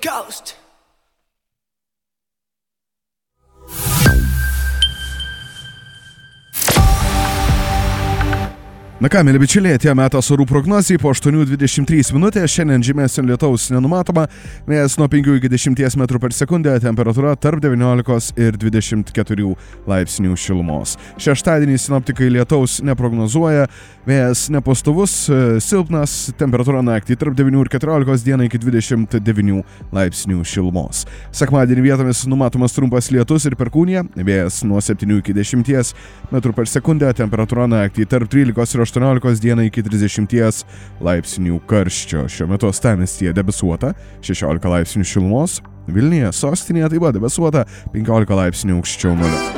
Coast. Na ką, mėly bičiuliai, atėjo metas orų prognozijai po 8:23 minutės. Šiandien žymesnio lietaus nenumatoma. Vėjas nuo 5 iki 10 metrų per sekundę, temperatūra tarp 19 ir 24 laipsnių šilumos. Šeštadienį sinoptikai lietaus neprognozuoja. Vėjas nepastovus, silpnas, temperatūra naktį tarp 9 ir 14, dieną iki 29 laipsnių šilumos. Sekmadienį vietomis numatomas trumpas lietus ir perkūnija. Vėjas nuo 7 iki 10 metrų per sekundę, temperatūra naktį tarp 13 ir 18, dieną iki 30 laipsnių karščio. Šiuo metu uostamiestyje debesuota, 16 laipsnių šilumos, Vilniuje sostinėje taip pat debesuota, 15 laipsnių aukščiau nulio.